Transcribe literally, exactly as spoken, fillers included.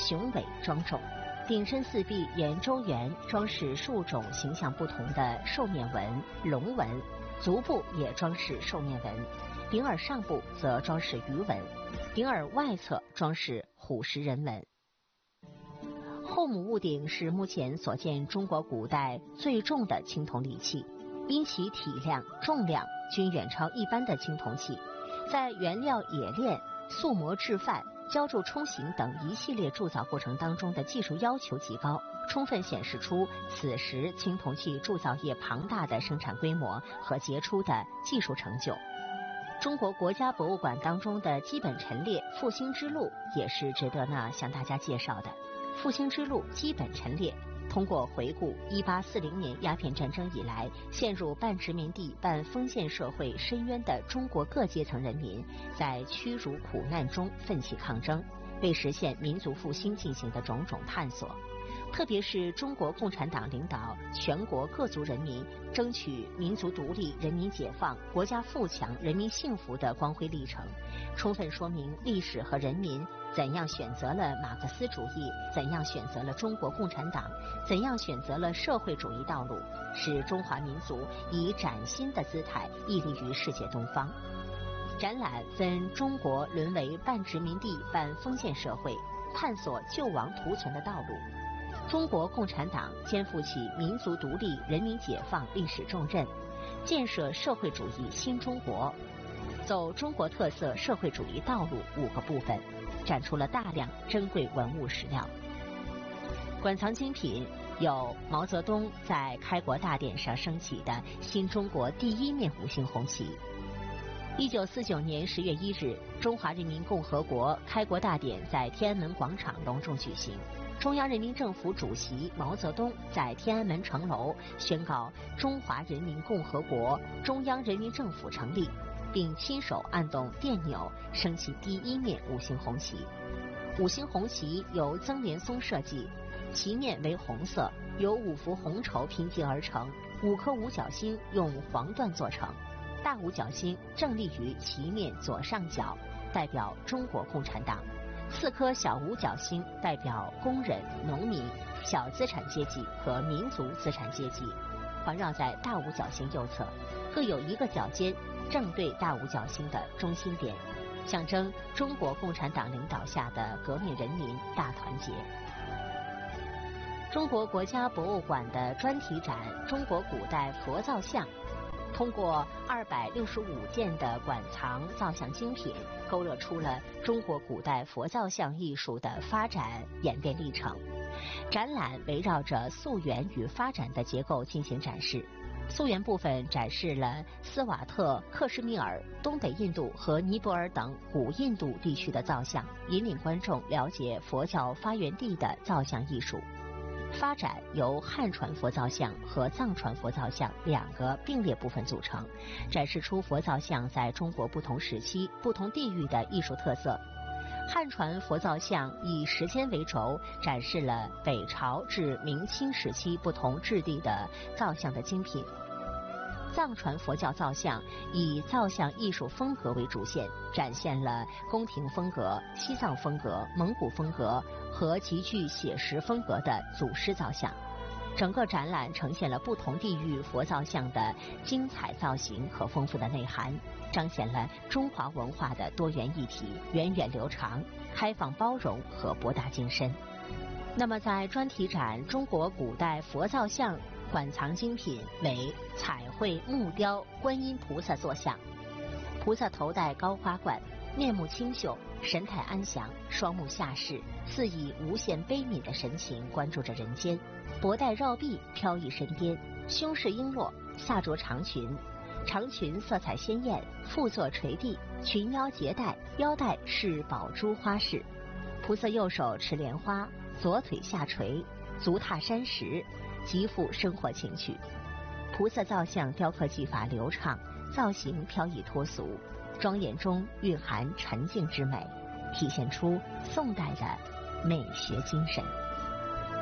雄伟庄重。顶身四壁沿周圆装饰数种形象不同的兽面纹、龙纹，足部也装饰兽面纹，顶耳上部则装饰鱼纹，顶耳外侧装饰虎食人纹。后母戊鼎是目前所见中国古代最重的青铜礼器，因其体量、重量均远超一般的青铜器，在原料冶炼、塑模制范、浇铸冲形等一系列铸造过程当中的技术要求极高，充分显示出此时青铜器铸造业庞大的生产规模和杰出的技术成就。中国国家博物馆当中的基本陈列《复兴之路》也是值得呢向大家介绍的。复兴之路基本陈列通过回顾一八四零年鸦片战争以来陷入半殖民地半封建社会深渊的中国各阶层人民在屈辱苦难中奋起抗争，为实现民族复兴进行的种种探索，特别是中国共产党领导全国各族人民争取民族独立、人民解放、国家富强、人民幸福的光辉历程，充分说明历史和人民怎样选择了马克思主义，怎样选择了中国共产党，怎样选择了社会主义道路，使中华民族以崭新的姿态屹立于世界东方。展览分中国沦为半殖民地半封建社会，探索救亡图存的道路，中国共产党肩负起民族独立、人民解放历史重任，建设社会主义新中国，走中国特色社会主义道路五个部分，展出了大量珍贵文物史料。馆藏精品有毛泽东在开国大典上升起的新中国第一面五星红旗。一九四九年十月一日，中华人民共和国开国大典在天安门广场隆重举行。中央人民政府主席毛泽东在天安门城楼宣告中华人民共和国中央人民政府成立，并亲手按动电钮升起第一面五星红旗。五星红旗由曾连松设计，旗面为红色，由五幅红绸拼接而成，五颗五角星用黄缎做成，大五角星正立于旗面左上角，代表中国共产党；四颗小五角星代表工人、农民、小资产阶级和民族资产阶级，环绕在大五角星右侧，各有一个角尖正对大五角星的中心点，象征中国共产党领导下的革命人民大团结。中国国家博物馆的专题展《中国古代佛造像》，通过二百六十五件的馆藏造像精品，勾勒出了中国古代佛造像艺术的发展演变历程。展览围绕着溯源与发展的结构进行展示。溯源部分展示了斯瓦特、克什米尔、东北印度和尼泊尔等古印度地区的造像，引领观众了解佛教发源地的造像艺术。发展由汉传佛造像和藏传佛造像两个并列部分组成，展示出佛造像在中国不同时期、不同地域的艺术特色。汉传佛造像以时间为轴，展示了北朝至明清时期不同质地的造像的精品。藏传佛教造像以造像艺术风格为主线，展现了宫廷风格、西藏风格、蒙古风格和极具写实风格的祖师造像。整个展览呈现了不同地域佛造像的精彩造型和丰富的内涵，彰显了中华文化的多元一体、源远流长、开放包容和博大精深。那么在专题展《中国古代佛造像》馆藏精品为彩绘木雕观音菩萨坐像，菩萨头戴高花冠，面目清秀，神态安详，双目下视，似以无限悲悯的神情关注着人间。脖带绕臂飘逸身边，胸饰璎珞，下着长裙，长裙色彩鲜艳，腹座垂地，裙腰结带，腰带是宝珠花饰。菩萨右手持莲花，左腿下垂，足踏山石，极富生活情趣。菩萨造像雕刻技法流畅，造型飘逸脱俗，庄严中蕴含沉静之美，体现出宋代的美学精神。